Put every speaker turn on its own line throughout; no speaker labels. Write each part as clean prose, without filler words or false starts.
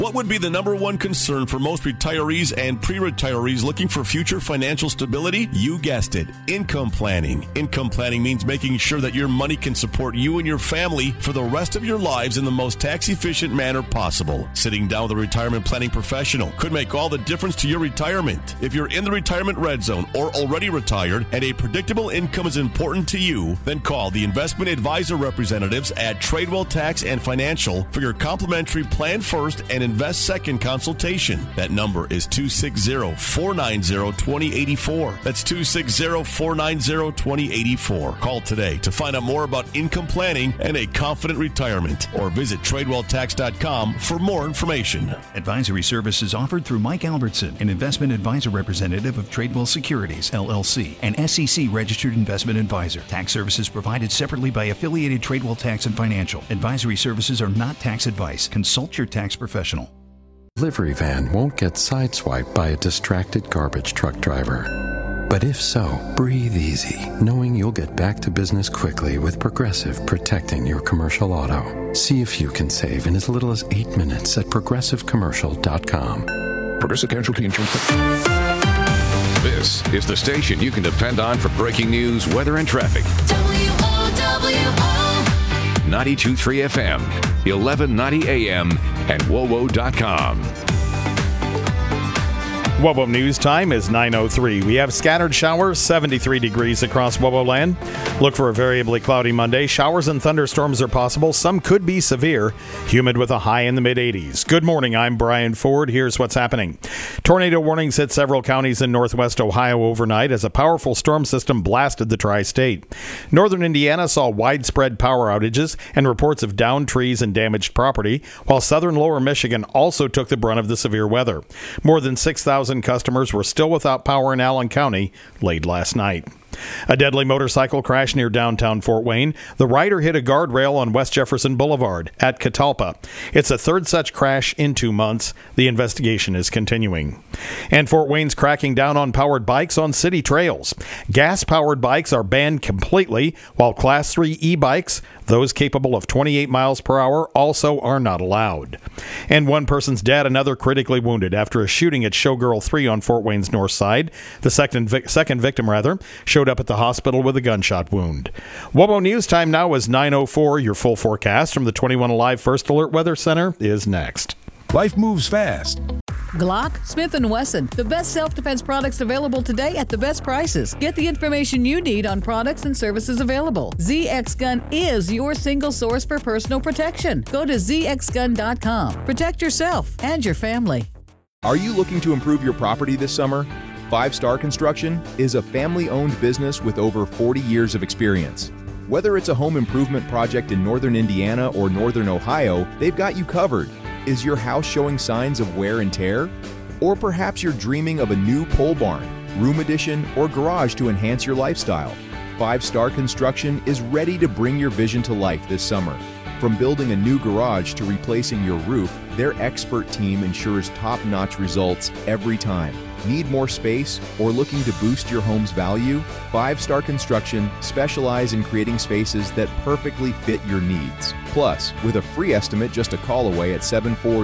What would be the number one concern for most retirees and pre-retirees looking for future financial stability? You guessed it, income planning. Income planning means making sure that your money can support you and your family for the rest of your lives in the most tax-efficient manner possible. Sitting down with a retirement planning professional could make all the difference to your retirement. If you're in the retirement red zone or already retired and a predictable income is important to you, then call the investment advisor representatives at Tradewell Tax and Financial for your complimentary Plan First and Invest Second consultation. That number is 260-490-2084. That's 260-490-2084. Call today to find out more about income planning and a confident retirement, or visit TradewellTax.com for more information.
Advisory services offered through Mike Albertson, an investment advisor representative of Tradewell Securities, LLC, an SEC-registered investment advisor. Tax services provided separately by affiliated Tradewell Tax and Financial. Advisory services are not tax advice. Consult your tax professional.
Delivery van won't get sideswiped by a distracted garbage truck driver. But if so, breathe easy, knowing you'll get back to business quickly with Progressive protecting your commercial auto. See if you can save in as little as 8 minutes at progressivecommercial.com.
Progressive Casualty Insurance. This is the station you can depend on for breaking news, weather, and traffic. WOWO. 92.3 FM, 1190 AM, and WOWO.com.
WOWO News time is 9:03. We have scattered showers, 73 degrees across WOWO land. Look for a variably cloudy Monday. Showers and thunderstorms are possible. Some could be severe. Humid with a high in the mid-80s. Good morning. I'm Brian Ford. Here's what's happening. Tornado warnings hit several counties in northwest Ohio overnight as a powerful storm system blasted the tri-state. Northern Indiana saw widespread power outages and reports of downed trees and damaged property, while southern lower Michigan also took the brunt of the severe weather. More than 6,000 customers were still without power in Allen County late last night. A deadly motorcycle crash near downtown Fort Wayne. The rider hit a guardrail on West Jefferson Boulevard at Catalpa. It's a third such crash in 2 months. The investigation is continuing. And Fort Wayne's cracking down on powered bikes on city trails. Gas-powered bikes are banned completely, while Class 3 e-bikes, those capable of 28 miles per hour, also are not allowed. And one person's dead, another critically wounded after a shooting at Showgirl 3 on Fort Wayne's north side. The second victim showed up at the hospital with a gunshot wound. WOWO News time now is 9:04. Your full forecast from the 21 Alive First Alert Weather Center is next.
Life moves fast.
Glock, Smith & Wesson, the best self-defense products available today at the best prices. Get the information you need on products and services available. ZX Gun is your single source for personal protection. Go to zxgun.com. Protect yourself and your family.
Are you looking to improve your property this summer? 5 Star Construction is a family-owned business with over 40 years of experience. Whether it's a home improvement project in northern Indiana or northern Ohio, they've got you covered. Is your house showing signs of wear and tear? Or perhaps you're dreaming of a new pole barn, room addition, or garage to enhance your lifestyle? 5 Star Construction is ready to bring your vision to life this summer. From building a new garage to replacing your roof, their expert team ensures top-notch results every time. Need more space or looking to boost your home's value? 5 Star Construction specialize in creating spaces that perfectly fit your needs. Plus, with a free estimate just a call away at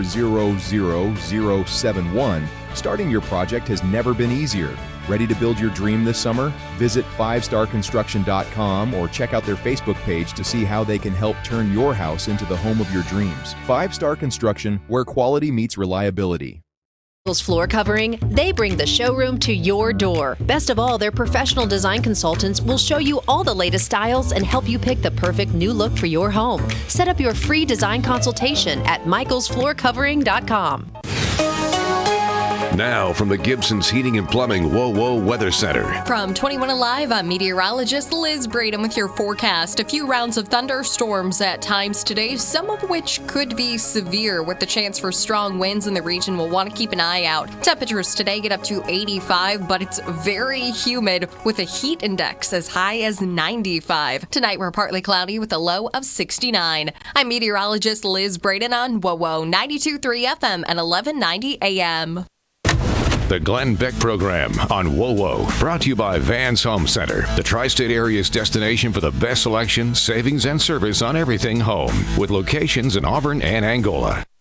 7400071, starting your project has never been easier. Ready to build your dream this summer? Visit 5starconstruction.com or check out their Facebook page to see how they can help turn your house into the home of your dreams. 5 Star Construction, where quality meets reliability.
Floor Covering, they bring the showroom to your door. Best of all, their professional design consultants will show you all the latest styles and help you pick the perfect new look for your home. Set up your free design consultation at michaelsfloorcovering.com.
Now from the Gibson's Heating and Plumbing WOWO Weather Center.
From 21 Alive, I'm meteorologist Liz Braden with your forecast. A few rounds of thunderstorms at times today, some of which could be severe with the chance for strong winds in the region. We'll want to keep an eye out. Temperatures today get up to 85, but it's very humid with a heat index as high as 95. Tonight we're partly cloudy with a low of 69. I'm meteorologist Liz Braden on WOWO 92.3 FM and 1190 AM.
The Glenn Beck Program on WOWO, brought to you by Vans Home Center, the tri-state area's destination for the best selection, savings, and service on everything home, with locations in Auburn and Angola.